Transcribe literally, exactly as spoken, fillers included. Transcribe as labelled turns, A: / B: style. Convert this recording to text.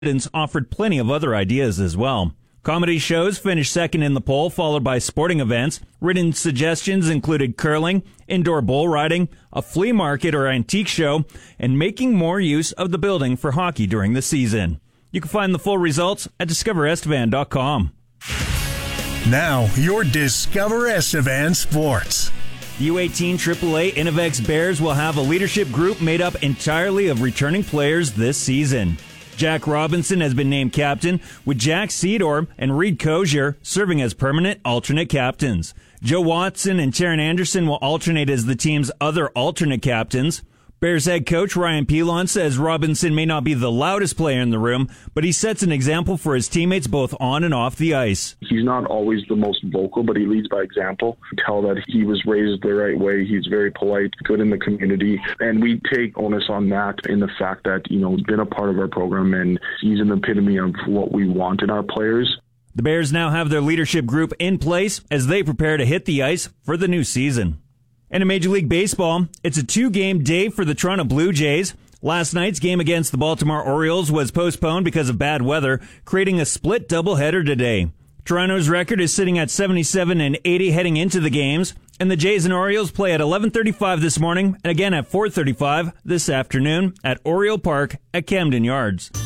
A: offered plenty of other ideas as well. Comedy shows finished second in the poll, followed by sporting events. Written suggestions included curling, indoor bull riding, a flea market or antique show, and making more use of the building for hockey during the season. You can find the full results at discover estevan dot com.
B: Now, your Discover Estevan Sports.
A: The U eighteen triple A Innovex Bears will have a leadership group made up entirely of returning players this season. Jack Robinson has been named captain, with Jack Sedor and Reed Cozier serving as permanent alternate captains. Joe Watson and Taron Anderson will alternate as the team's other alternate captains. Bears head coach Ryan Pilon says Robinson may not be the loudest player in the room, but he sets an example for his teammates both on and off the ice.
C: He's not always the most vocal, but he leads by example. You tell that he was raised the right way. He's very polite, good in the community, and we take onus on that in the fact that, you know, he's been a part of our program, and he's an epitome of what we want in our players.
A: The Bears now have their leadership group in place as they prepare to hit the ice for the new season. And in Major League Baseball, it's a two-game day for the Toronto Blue Jays. Last night's game against the Baltimore Orioles was postponed because of bad weather, creating a split doubleheader today. Toronto's record is sitting at seventy-seven and eighty heading into the games, and the Jays and Orioles play at eleven thirty-five this morning and again at four thirty-five this afternoon at Oriole Park at Camden Yards.